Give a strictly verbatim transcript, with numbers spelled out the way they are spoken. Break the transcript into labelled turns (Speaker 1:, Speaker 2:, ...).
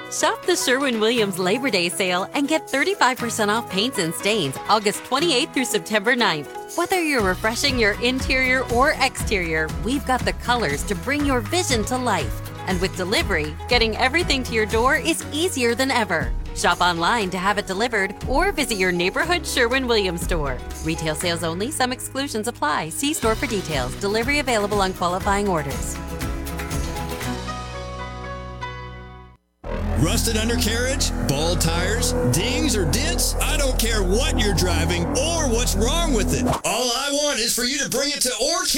Speaker 1: Shop the Sherwin-Williams Labor Day sale and get thirty-five percent off paints and stains August twenty-eighth through September ninth. Whether you're refreshing your interior or exterior, we've got the colors to bring your vision to life. And with delivery, getting everything to your door is easier than ever. Shop online to have it delivered or visit your neighborhood Sherwin-Williams store. Retail sales only. Some exclusions apply. See store for details. Delivery available on qualifying orders.
Speaker 2: Rusted undercarriage, bald tires, dings or dents? I don't care what you're driving or what's wrong with it. All I want is for you to bring it to Orkin.